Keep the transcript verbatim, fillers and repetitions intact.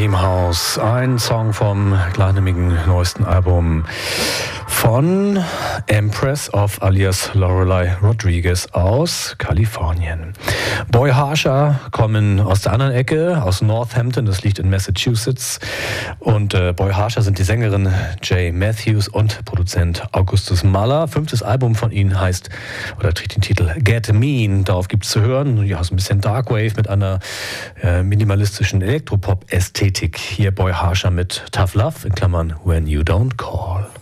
Team House, ein Song vom gleichnamigen neuesten Album von Empress of alias Lorelei Rodriguez aus Kalifornien. Boy Harsher kommen aus der anderen Ecke, aus Northampton, das liegt in Massachusetts. Und äh, Boy Harsher sind die Sängerin Jay Matthews und Produzent Augustus Mahler. Fünftes Album von ihnen heißt, oder trägt den Titel Get Mean. Darauf gibt es zu hören, ja, so ein bisschen Darkwave mit einer äh, minimalistischen Elektropop-Ästhetik. Hier Boy Harsher mit Tough Love, in Klammern When You Don't Call.